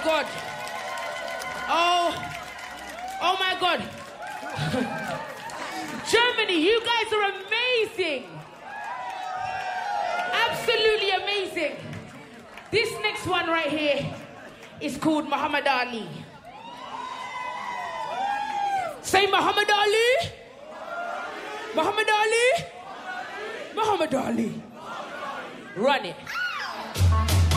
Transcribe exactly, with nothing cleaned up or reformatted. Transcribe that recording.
God. Oh, oh my God. Germany, you guys are amazing. Absolutely amazing. This next one right here is called Muhammad Ali. Say Muhammad Ali. Muhammad Ali. Muhammad Ali. Run it.